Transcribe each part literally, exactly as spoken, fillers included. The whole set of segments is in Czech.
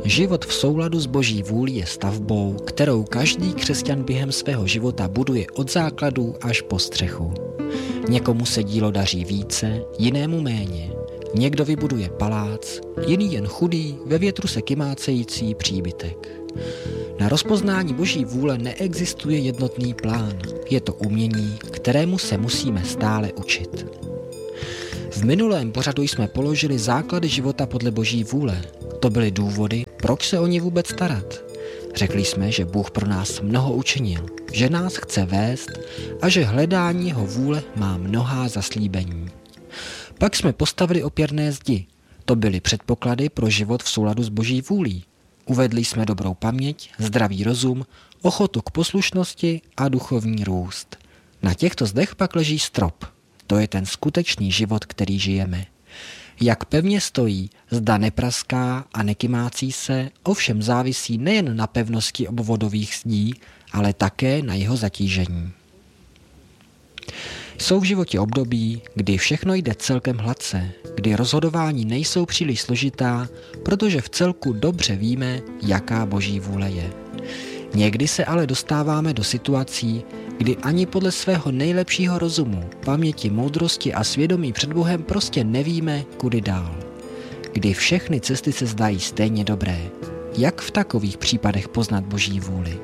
Život v souladu s Boží vůlí je stavbou, kterou každý křesťan během svého života buduje od základů až po střechu. Někomu se dílo daří více, jinému méně. Někdo vybuduje palác, jiný jen chudý, ve větru se kymácející příbytek. Na rozpoznání Boží vůle neexistuje jednotný plán. Je to umění, kterému se musíme stále učit. V minulém pořadu jsme položili základy života podle Boží vůle. To byly důvody, proč se o ní vůbec starat. Řekli jsme, že Bůh pro nás mnoho učinil, že nás chce vést a že hledání jeho vůle má mnohá zaslíbení. Pak jsme postavili opěrné zdi. To byly předpoklady pro život v souladu s Boží vůlí. Uvedli jsme dobrou paměť, zdravý rozum, ochotu k poslušnosti a duchovní růst. Na těchto zdech pak leží strop. To je ten skutečný život, který žijeme. Jak pevně stojí, zda nepraská a nekymácí se, ovšem závisí nejen na pevnosti obvodových zdí, ale také na jeho zatížení. Jsou v životě období, kdy všechno jde celkem hladce, kdy rozhodování nejsou příliš složitá, protože v celku dobře víme, jaká Boží vůle je. Někdy se ale dostáváme do situací, kdy ani podle svého nejlepšího rozumu, paměti, moudrosti a svědomí před Bohem prostě nevíme, kudy dál. Kdy všechny cesty se zdají stejně dobré. Jak v takových případech poznat Boží vůli?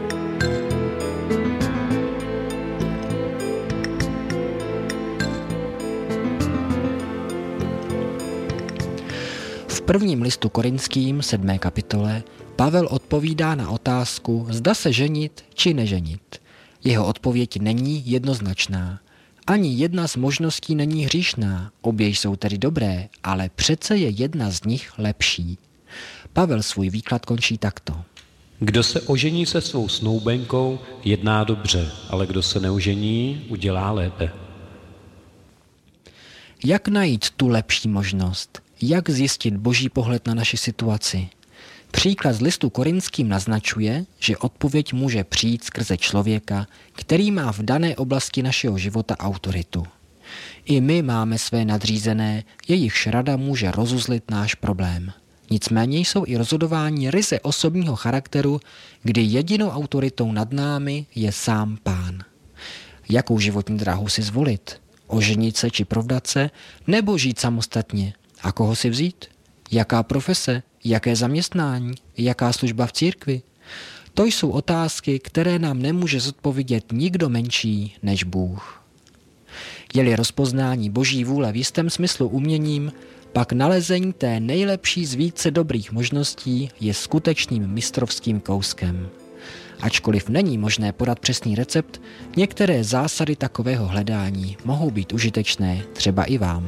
V prvním listu Korinským, sedmé kapitole, Pavel odpovídá na otázku, zda se ženit či neženit. Jeho odpověď není jednoznačná. Ani jedna z možností není hříšná, obě jsou tedy dobré, ale přece je jedna z nich lepší. Pavel svůj výklad končí takto. Kdo se ožení se svou snoubenkou, jedná dobře, ale kdo se neožení, udělá lépe. Jak najít tu lepší možnost? Jak zjistit Boží pohled na naši situaci? Příklad z listu Korinským naznačuje, že odpověď může přijít skrze člověka, který má v dané oblasti našeho života autoritu. I my máme své nadřízené, jejichž rada může rozuzlit náš problém. Nicméně jsou i rozhodování ryze osobního charakteru, kdy jedinou autoritou nad námi je sám Pán. Jakou životní dráhu si zvolit? Oženit se či provdat se, nebo žít samostatně? A koho si vzít? Jaká profese? Jaké zaměstnání? Jaká služba v církvi? To jsou otázky, které nám nemůže zodpovědět nikdo menší než Bůh. Je-li rozpoznání Boží vůle v jistém smyslu uměním, pak nalezení té nejlepší z více dobrých možností je skutečným mistrovským kouskem. Ačkoliv není možné podat přesný recept, některé zásady takového hledání mohou být užitečné třeba i vám.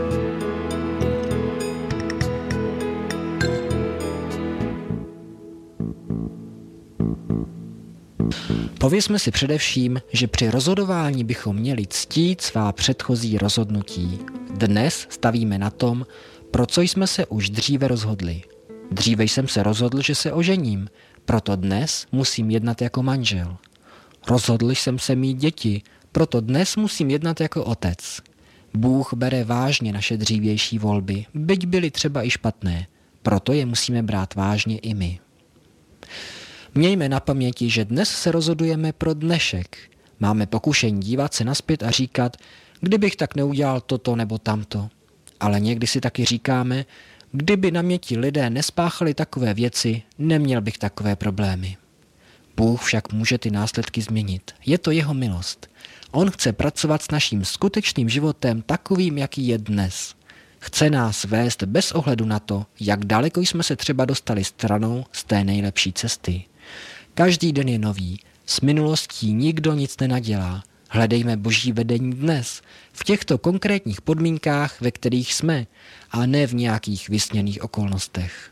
Povězme si především, že při rozhodování bychom měli ctít svá předchozí rozhodnutí. Dnes stavíme na tom, pro co jsme se už dříve rozhodli. Dříve jsem se rozhodl, že se ožením, proto dnes musím jednat jako manžel. Rozhodl jsem se mít děti, proto dnes musím jednat jako otec. Bůh bere vážně naše dřívější volby, byť byly třeba i špatné, proto je musíme brát vážně i my. Mějme na paměti, že dnes se rozhodujeme pro dnešek. Máme pokušení dívat se nazpět a říkat, kdybych tak neudělal toto nebo tamto. Ale někdy si taky říkáme, kdyby na mě ti lidé nespáchali takové věci, neměl bych takové problémy. Bůh však může ty následky změnit. Je to jeho milost. On chce pracovat s naším skutečným životem takovým, jaký je dnes. Chce nás vést bez ohledu na to, jak daleko jsme se třeba dostali stranou z té nejlepší cesty. Každý den je nový, s minulostí nikdo nic nenadělá. Hledejme Boží vedení dnes, v těchto konkrétních podmínkách, ve kterých jsme, a ne v nějakých vysněných okolnostech.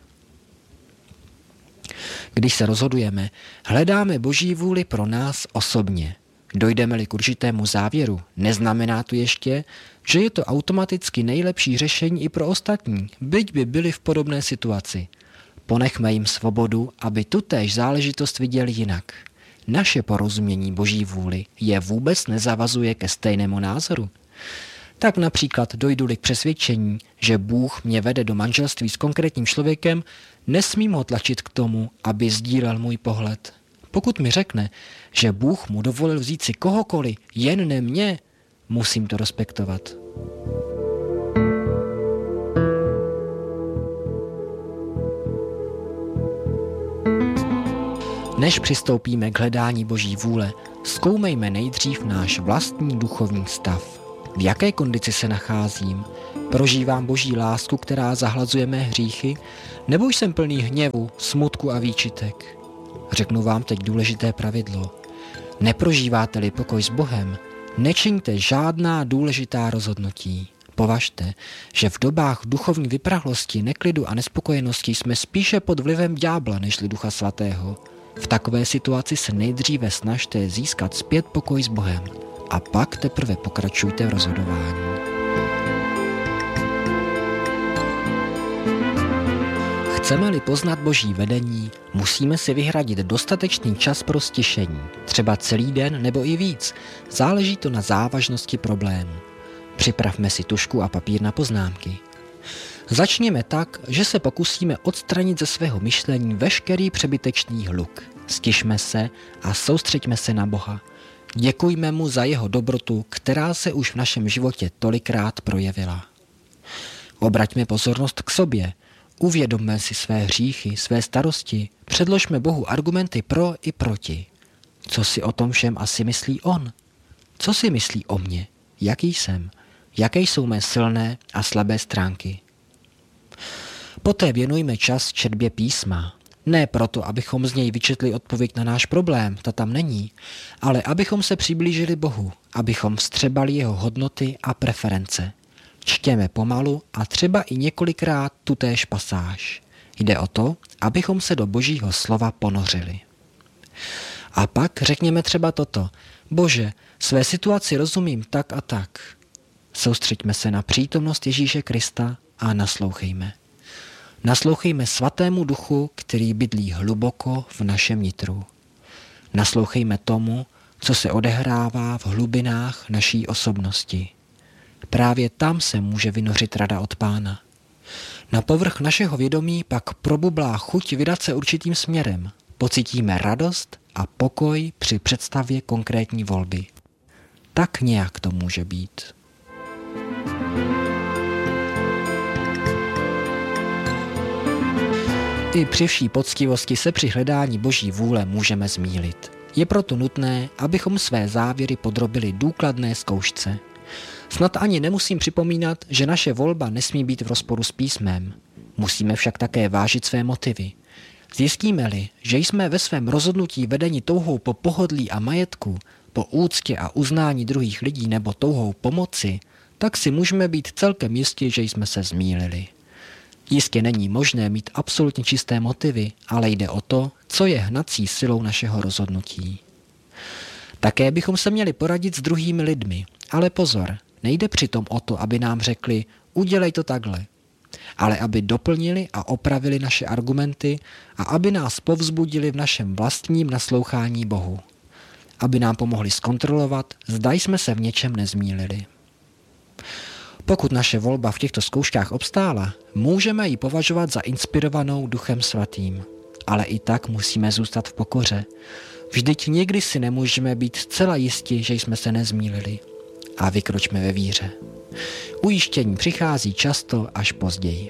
Když se rozhodujeme, hledáme Boží vůli pro nás osobně. Dojdeme-li k určitému závěru, neznamená to ještě, že je to automaticky nejlepší řešení i pro ostatní, byť by byli v podobné situaci. Ponechme jim svobodu, aby tutéž záležitost viděli jinak. Naše porozumění Boží vůli je vůbec nezavazuje ke stejnému názoru. Tak například dojdu-li k přesvědčení, že Bůh mě vede do manželství s konkrétním člověkem, nesmím ho tlačit k tomu, aby sdílel můj pohled. Pokud mi řekne, že Bůh mu dovolil vzít si kohokoliv, jen ne mě, musím to respektovat. Než přistoupíme k hledání Boží vůle, zkoumejme nejdřív náš vlastní duchovní stav. V jaké kondici se nacházím? Prožívám Boží lásku, která zahlazuje mé hříchy? Nebo jsem plný hněvu, smutku a výčitek? Řeknu vám teď důležité pravidlo. Neprožíváte-li pokoj s Bohem, nečiňte žádná důležitá rozhodnutí. Považte, že v dobách duchovní vyprahlosti, neklidu a nespokojenosti jsme spíše pod vlivem ďábla nežli Ducha Svatého. V takové situaci se nejdříve snažte získat zpět pokoj s Bohem a pak teprve pokračujte v rozhodování. Chceme-li poznat Boží vedení, musíme si vyhradit dostatečný čas pro stišení, třeba celý den nebo i víc, záleží to na závažnosti problému. Připravme si tužku a papír na poznámky. Začněme tak, že se pokusíme odstranit ze svého myšlení veškerý přebytečný hluk. Stišme se a soustřeďme se na Boha. Děkujme mu za jeho dobrotu, která se už v našem životě tolikrát projevila. Obraťme pozornost k sobě. Uvědomme si své hříchy, své starosti. Předložme Bohu argumenty pro i proti. Co si o tom všem asi myslí on? Co si myslí o mně? Jaký jsem? Jaké jsou mé silné a slabé stránky? Poté věnujme čas četbě písma. Ne proto, abychom z něj vyčetli odpověď na náš problém, ta tam není, ale abychom se přiblížili Bohu, abychom vstřebali jeho hodnoty a preference. Čtěme pomalu a třeba i několikrát tutéž pasáž. Jde o to, abychom se do Božího slova ponořili. A pak řekněme třeba toto. Bože, své situaci rozumím tak a tak. Soustřeďme se na přítomnost Ježíše Krista a naslouchejme. Naslouchejme Svatému Duchu, který bydlí hluboko v našem nitru. Naslouchejme tomu, co se odehrává v hlubinách naší osobnosti. Právě tam se může vynořit rada od Pána. Na povrch našeho vědomí pak probublá chuť vydat se určitým směrem. Pocítíme radost a pokoj při představě konkrétní volby. Tak nějak to může být. I při vší poctivosti se při hledání Boží vůle můžeme zmýlit. Je proto nutné, abychom své závěry podrobili důkladné zkoušce. Snad ani nemusím připomínat, že naše volba nesmí být v rozporu s písmem. Musíme však také vážit své motivy. Zjistíme-li, že jsme ve svém rozhodnutí vedeni touhou po pohodlí a majetku, po úctě a uznání druhých lidí nebo touhou pomoci, tak si můžeme být celkem jistí, že jsme se zmýlili. Jistě není možné mít absolutně čisté motivy, ale jde o to, co je hnací silou našeho rozhodnutí. Také bychom se měli poradit s druhými lidmi, ale pozor, nejde přitom o to, aby nám řekli, udělej to takhle, ale aby doplnili a opravili naše argumenty a aby nás povzbudili v našem vlastním naslouchání Bohu. Aby nám pomohli zkontrolovat, zda jsme se v něčem nezmýlili. Pokud naše volba v těchto zkouškách obstála, můžeme ji považovat za inspirovanou Duchem Svatým. Ale i tak musíme zůstat v pokoře. Vždyť někdy si nemůžeme být zcela jisti, že jsme se nezmýlili. A vykročme ve víře. Ujištění přichází často až později.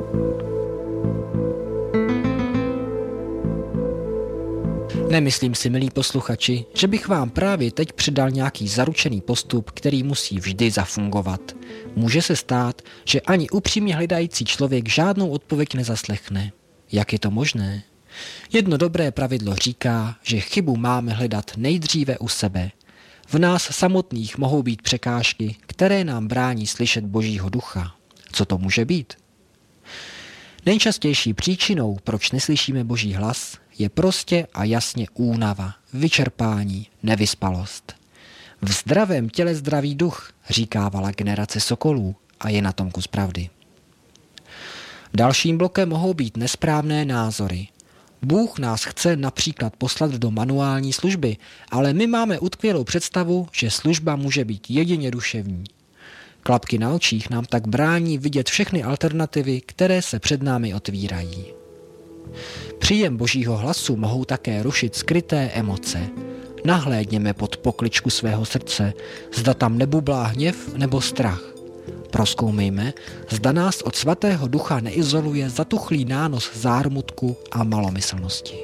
Nemyslím si, milí posluchači, že bych vám právě teď předal nějaký zaručený postup, který musí vždy zafungovat. Může se stát, že ani upřímně hledající člověk žádnou odpověď nezaslechne. Jak je to možné? Jedno dobré pravidlo říká, že chybu máme hledat nejdříve u sebe. V nás samotných mohou být překážky, které nám brání slyšet Božího ducha. Co to může být? Nejčastější příčinou, proč neslyšíme Boží hlas, je prostě a jasně únava, vyčerpání, nevyspalost. V zdravém těle zdravý duch, říkávala generace sokolů, a je na tom kus pravdy. Dalším blokem mohou být nesprávné názory. Bůh nás chce například poslat do manuální služby, ale my máme utkvělou představu, že služba může být jedině duševní. Klapky na očích nám tak brání vidět všechny alternativy, které se před námi otvírají. Příjem Božího hlasu mohou také rušit skryté emoce. Nahlédněme pod pokličku svého srdce, zda tam nebublá hněv nebo strach. Prozkoumejme, zda nás od svatého ducha neizoluje zatuchlý nános zármutku a malomyslnosti.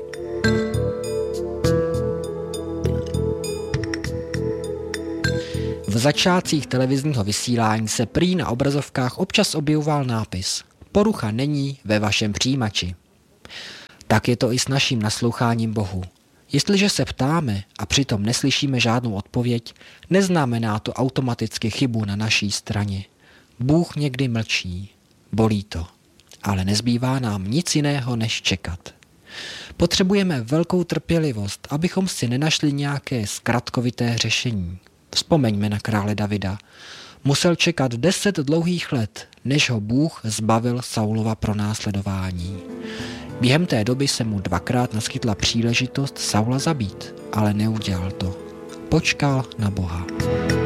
V začátcích televizního vysílání se prý na obrazovkách občas objevoval nápis Porucha není ve vašem přijímači. Tak je to i s naším nasloucháním Bohu. Jestliže se ptáme a přitom neslyšíme žádnou odpověď, neznamená to automaticky chybu na naší straně. Bůh někdy mlčí, bolí to, ale nezbývá nám nic jiného než čekat. Potřebujeme velkou trpělivost, abychom si nenašli nějaké zkratkovité řešení. Vzpomeňme na krále Davida. Musel čekat deset dlouhých let, než ho Bůh zbavil Saulova pronásledování. Během té doby se mu dvakrát naskytla příležitost Saula zabít, ale neudělal to. Počkal na Boha.